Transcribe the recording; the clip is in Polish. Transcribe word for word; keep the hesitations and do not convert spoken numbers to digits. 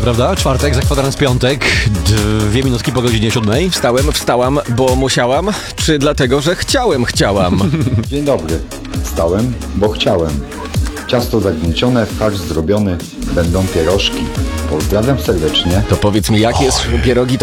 prawda? Czwartek, za kwadrans piątek, dwie minutki po godzinie siódmej. Wstałem, wstałam, bo musiałam, czy dlatego, że chciałem, chciałam? Dzień dobry. Wstałem, bo chciałem. Ciasto zagniecione, farsz zrobiony, będą pierożki. Pozdrawiam serdecznie. To powiedz mi, jakie są pierogi?